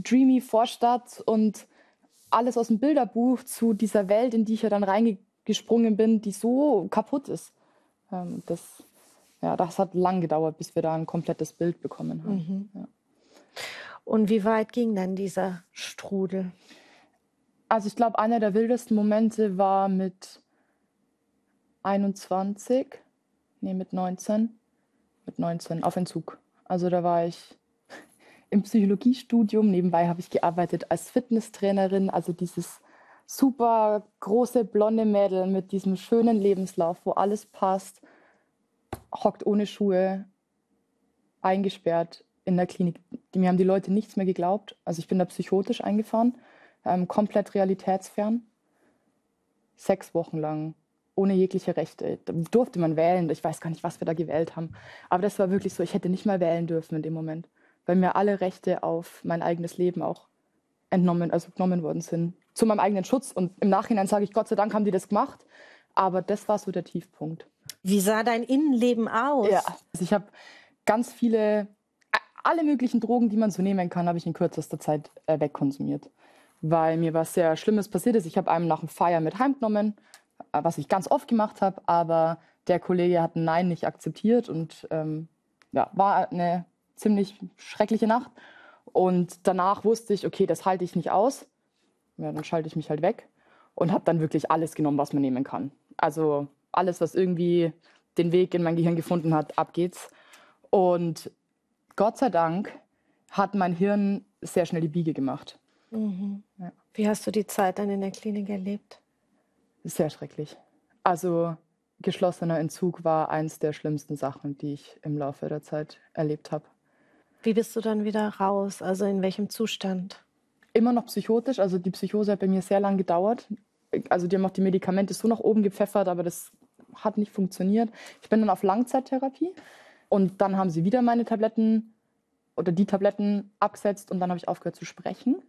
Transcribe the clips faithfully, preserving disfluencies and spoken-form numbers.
dreamy Vorstadt und alles aus dem Bilderbuch zu dieser Welt, in die ich ja dann reingesprungen bin, die so kaputt ist. Ähm, das, ja, das hat lang gedauert, bis wir da ein komplettes Bild bekommen haben. Mhm. Ja. Und wie weit ging dann dieser Strudel? Also ich glaube, einer der wildesten Momente war mit einundzwanzig, nee, mit neunzehn, mit neunzehn auf Entzug. Also da war ich im Psychologiestudium, nebenbei habe ich gearbeitet als Fitnesstrainerin, also dieses super große blonde Mädel mit diesem schönen Lebenslauf, wo alles passt, hockt ohne Schuhe, eingesperrt in der Klinik. Mir haben die Leute nichts mehr geglaubt. Also ich bin da psychotisch eingefahren, ähm, komplett realitätsfern. Sechs Wochen lang, ohne jegliche Rechte. Da durfte man wählen. Ich weiß gar nicht, was wir da gewählt haben. Aber das war wirklich so, ich hätte nicht mal wählen dürfen in dem Moment, weil mir alle Rechte auf mein eigenes Leben auch entnommen, also genommen worden sind. Zu meinem eigenen Schutz. Und im Nachhinein sage ich, Gott sei Dank haben die das gemacht. Aber das war so der Tiefpunkt. Wie sah dein Innenleben aus? Ja, also ich habe ganz viele, alle möglichen Drogen, die man so nehmen kann, habe ich in kürzester Zeit äh, wegkonsumiert. Weil mir was sehr Schlimmes passiert ist. Ich habe einem nach dem Feier mit heimgenommen, äh, was ich ganz oft gemacht habe. Aber der Kollege hat ein Nein nicht akzeptiert. Und ähm, ja, war eine ziemlich schreckliche Nacht. Und danach wusste ich, okay, das halte ich nicht aus. Ja, dann schalte ich mich halt weg. Und habe dann wirklich alles genommen, was man nehmen kann. Also alles, was irgendwie den Weg in mein Gehirn gefunden hat, ab geht's. Und Gott sei Dank hat mein Hirn sehr schnell die Biege gemacht. Mhm. Ja. Wie hast du die Zeit dann in der Klinik erlebt? Sehr schrecklich. Also geschlossener Entzug war eins der schlimmsten Sachen, die ich im Laufe der Zeit erlebt habe. Wie bist du dann wieder raus? Also in welchem Zustand? Immer noch psychotisch. Also die Psychose hat bei mir sehr lange gedauert. Also die haben auch die Medikamente so nach oben gepfeffert, aber das hat nicht funktioniert. Ich bin dann auf Langzeittherapie und dann haben sie wieder meine Tabletten oder die Tabletten abgesetzt und dann habe ich aufgehört zu sprechen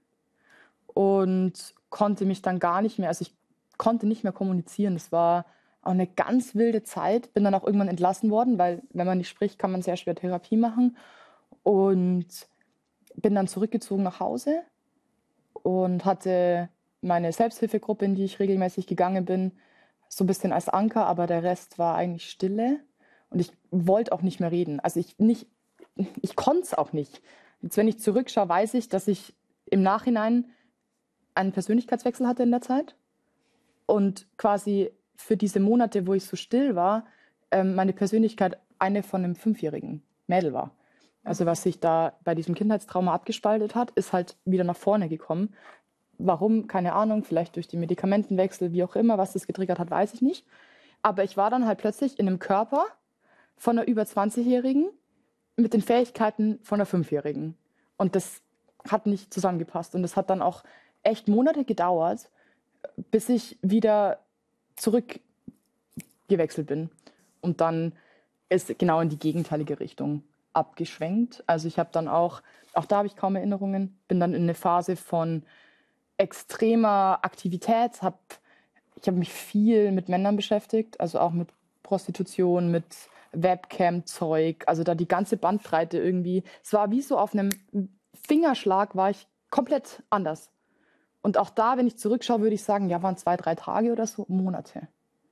und konnte mich dann gar nicht mehr, also ich konnte nicht mehr kommunizieren. Das war auch eine ganz wilde Zeit. Bin dann auch irgendwann entlassen worden, weil wenn man nicht spricht, kann man sehr schwer Therapie machen. Und bin dann zurückgezogen nach Hause und hatte meine Selbsthilfegruppe, in die ich regelmäßig gegangen bin, so ein bisschen als Anker, aber der Rest war eigentlich Stille. Und ich wollte auch nicht mehr reden. Also ich nicht, ich konnte es auch nicht. Jetzt, wenn ich zurückschaue, weiß ich, dass ich im Nachhinein einen Persönlichkeitswechsel hatte in der Zeit. Und quasi für diese Monate, wo ich so still war, ähm, meine Persönlichkeit eine von einem fünfjährigen Mädel war. Also was sich da bei diesem Kindheitstrauma abgespaltet hat, ist halt wieder nach vorne gekommen. Warum? Keine Ahnung, vielleicht durch die Medikamentenwechsel, wie auch immer, was das getriggert hat, weiß ich nicht. Aber ich war dann halt plötzlich in einem Körper von einer über zwanzigjährigen mit den Fähigkeiten von einer fünfjährigen. Und das hat nicht zusammengepasst. Und es hat dann auch echt Monate gedauert, bis ich wieder zurückgewechselt bin. Und dann ist genau in die gegenteilige Richtung abgeschwenkt. Also ich habe dann auch, auch da habe ich kaum Erinnerungen, bin dann in eine Phase von extremer Aktivität, hab, ich habe mich viel mit Männern beschäftigt, also auch mit Prostitution, mit Webcam-Zeug, also da die ganze Bandbreite irgendwie. Es war wie so auf einem Fingerschlag, war ich komplett anders. Und auch da, wenn ich zurückschaue, würde ich sagen, ja, waren zwei, drei Tage oder so, Monate.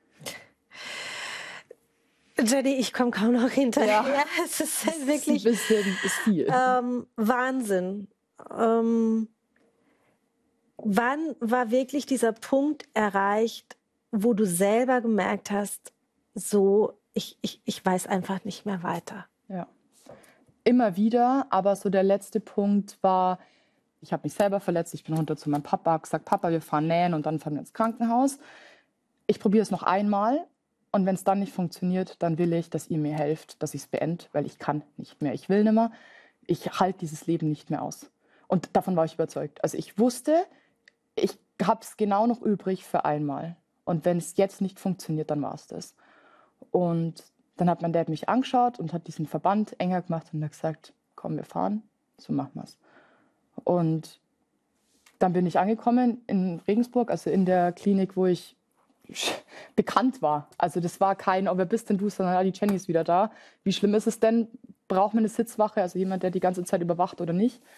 Jenny, ich komme kaum noch hinterher. Ja, es ist halt wirklich ein bisschen ist viel. Ähm, Wahnsinn. Ähm, wann war wirklich dieser Punkt erreicht, wo du selber gemerkt hast, so, ich, ich, ich weiß einfach nicht mehr weiter? Ja, immer wieder, aber so der letzte Punkt war, ich habe mich selber verletzt, ich bin runter zu meinem Papa, habe gesagt, Papa, wir fahren nähen und dann fahren wir ins Krankenhaus. Ich probiere es noch einmal und wenn es dann nicht funktioniert, dann will ich, dass ihr mir helft, dass ich es beende, weil ich kann nicht mehr, ich will nicht mehr. Ich halte dieses Leben nicht mehr aus. Und davon war ich überzeugt. Also ich wusste, ich habe es genau noch übrig für einmal. Und wenn es jetzt nicht funktioniert, dann war es das. Und dann hat mein Dad mich angeschaut und hat diesen Verband enger gemacht und hat gesagt, komm, wir fahren, so machen wir es. Und dann bin ich angekommen in Regensburg, also in der Klinik, wo ich bekannt war. Also das war kein, oh, wer bist denn du, sondern die Jenny ist wieder da. Wie schlimm ist es denn? Braucht man eine Sitzwache, also jemand, der die ganze Zeit überwacht oder nicht?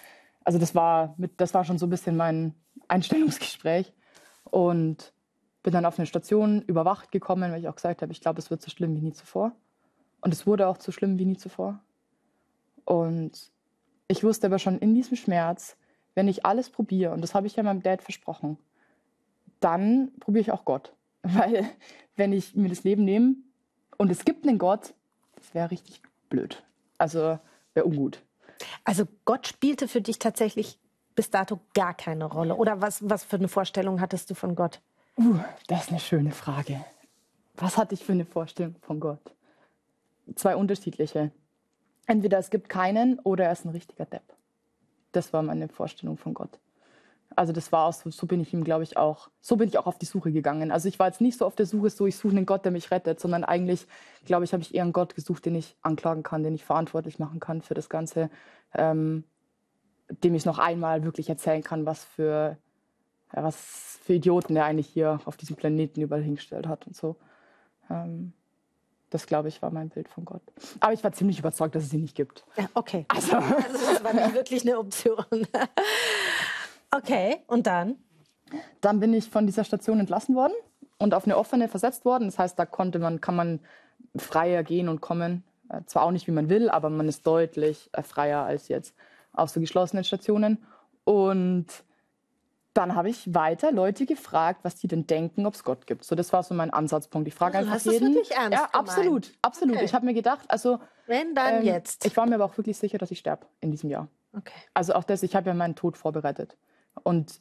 Also das war, mit, das war schon so ein bisschen mein Einstellungsgespräch. Und bin dann auf eine Station überwacht gekommen, weil ich auch gesagt habe, ich glaube, es wird so schlimm wie nie zuvor. Und es wurde auch so schlimm wie nie zuvor. Und ich wusste aber schon in diesem Schmerz, wenn ich alles probiere, und das habe ich ja meinem Dad versprochen, dann probiere ich auch Gott. Weil wenn ich mir das Leben nehme und es gibt einen Gott, das wäre richtig blöd. Also wäre ungut. Also Gott spielte für dich tatsächlich bis dato gar keine Rolle. Oder was, was für eine Vorstellung hattest du von Gott? Uh, das ist eine schöne Frage. Was hatte ich für eine Vorstellung von Gott? Zwei unterschiedliche. Entweder es gibt keinen oder er ist ein richtiger Depp. Das war meine Vorstellung von Gott. Also das war auch so, so bin ich ihm, glaube ich, auch, so bin ich auch auf die Suche gegangen. Also ich war jetzt nicht so auf der Suche, so ich suche einen Gott, der mich rettet, sondern eigentlich, glaube ich, habe ich eher einen Gott gesucht, den ich anklagen kann, den ich verantwortlich machen kann für das Ganze, ähm, dem ich noch einmal wirklich erzählen kann, was für, ja, was für Idioten er eigentlich hier auf diesem Planeten überall hingestellt hat und so. Ähm, Das, glaube ich, war mein Bild von Gott. Aber ich war ziemlich überzeugt, dass es ihn nicht gibt. Ja, okay. Also, Also das war nicht wirklich eine Option. Okay, und dann? Dann bin ich von dieser Station entlassen worden und auf eine offene versetzt worden. Das heißt, da konnte man, kann man freier gehen und kommen. Äh, zwar auch nicht, wie man will, aber man ist deutlich äh, freier als jetzt auf so geschlossenen Stationen. Und dann habe ich weiter Leute gefragt, was die denn denken, ob es Gott gibt. So, das war so mein Ansatzpunkt. Ich frage Also, einfach hast du es jeden. wirklich ernst Ja, gemeint? absolut, absolut. Okay. Ich habe mir gedacht, also Wenn, dann ähm, jetzt. ich war mir aber auch wirklich sicher, dass ich sterbe in diesem Jahr. Okay. Also auch das, ich habe ja meinen Tod vorbereitet. Und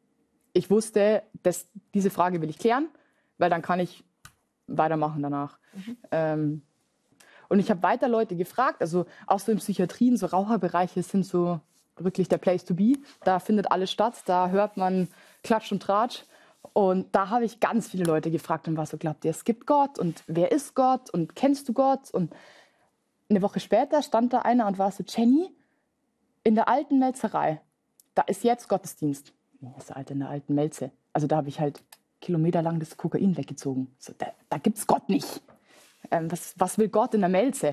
ich wusste, dass diese Frage will ich klären, weil dann kann ich weitermachen danach. Mhm. Ähm, und ich habe weiter Leute gefragt, also auch so in Psychiatrien, so Raucherbereiche sind so wirklich der Place to be. Da findet alles statt, da hört man Klatsch und Tratsch. Und da habe ich ganz viele Leute gefragt und war so, glaubt ihr, es gibt Gott? Und wer ist Gott? Und kennst du Gott? Und eine Woche später stand da einer und war so, Jenny, in der alten Melzerei, da ist jetzt Gottesdienst. Das ist halt in der alten Melze. Also da habe ich halt kilometerlang das Kokain weggezogen. So, da da gibt es Gott nicht. Ähm, was, was will Gott in der Melze?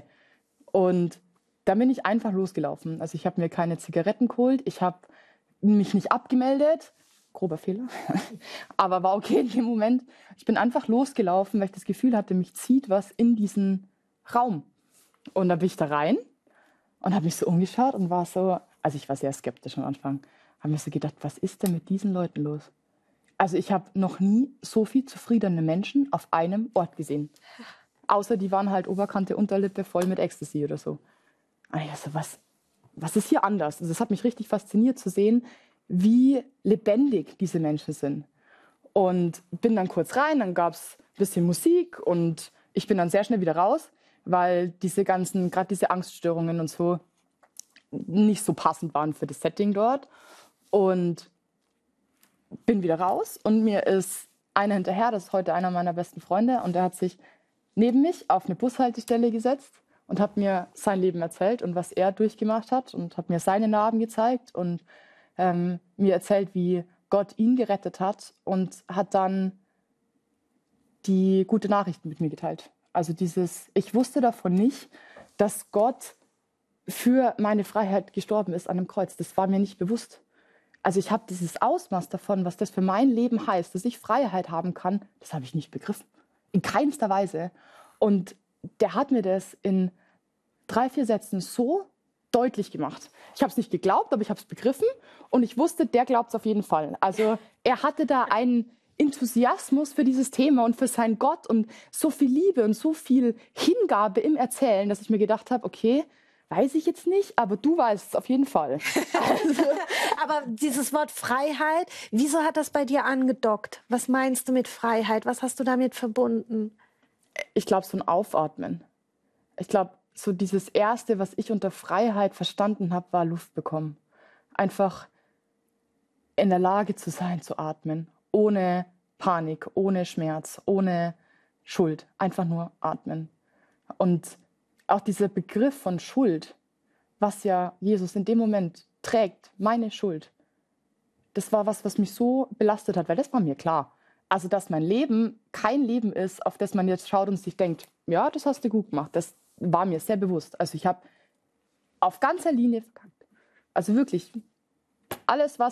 Und da bin ich einfach losgelaufen. Also ich habe mir keine Zigaretten geholt, ich habe mich nicht abgemeldet. Grober Fehler. Aber war okay in dem Moment. Ich bin einfach losgelaufen, weil ich das Gefühl hatte, mich zieht was in diesen Raum. Und da bin ich da rein und habe mich so umgeschaut und war so, also ich war sehr skeptisch am Anfang, habe mir so gedacht, was ist denn mit diesen Leuten los? Also ich habe noch nie so viel zufriedene Menschen auf einem Ort gesehen. Außer die waren halt Oberkante, Unterlippe voll mit Ecstasy oder so. Und ich dachte, was, was ist hier anders? Also es hat mich richtig fasziniert zu sehen, wie lebendig diese Menschen sind. Und bin dann kurz rein, dann gab es ein bisschen Musik und ich bin dann sehr schnell wieder raus, weil diese ganzen, gerade diese Angststörungen und so, nicht so passend waren für das Setting dort. Und bin wieder raus und mir ist einer hinterher, das ist heute einer meiner besten Freunde, und der hat sich neben mich auf eine Bushaltestelle gesetzt und hat mir sein Leben erzählt und was er durchgemacht hat und hat mir seine Narben gezeigt und ähm, mir erzählt, wie Gott ihn gerettet hat und hat dann die gute Nachricht mit mir geteilt. Also dieses, ich wusste davon nicht, dass Gott für meine Freiheit gestorben ist an einem Kreuz. Das war mir nicht bewusst. Also ich habe dieses Ausmaß davon, was das für mein Leben heißt, dass ich Freiheit haben kann, das habe ich nicht begriffen. In keinster Weise. Und der hat mir das in drei, vier Sätzen so deutlich gemacht. Ich habe es nicht geglaubt, aber ich habe es begriffen. Und ich wusste, der glaubt es auf jeden Fall. Also er hatte da einen Enthusiasmus für dieses Thema und für seinen Gott und so viel Liebe und so viel Hingabe im Erzählen, dass ich mir gedacht habe, okay, weiß ich jetzt nicht, aber du weißt es auf jeden Fall. Also. Aber dieses Wort Freiheit, wieso hat das bei dir angedockt? Was meinst du mit Freiheit? Was hast du damit verbunden? Ich glaube, so ein Aufatmen. Ich glaube, so dieses Erste, was ich unter Freiheit verstanden habe, war Luft bekommen. Einfach in der Lage zu sein, zu atmen. Ohne Panik, ohne Schmerz, ohne Schuld. Einfach nur atmen. Und auch dieser Begriff von Schuld, was ja Jesus in dem Moment trägt, meine Schuld, das war was, was mich so belastet hat, weil das war mir klar. Also, dass mein Leben kein Leben ist, auf das man jetzt schaut und sich denkt, ja, das hast du gut gemacht, das war mir sehr bewusst. Also ich habe auf ganzer Linie verkackt. Also wirklich Alles, was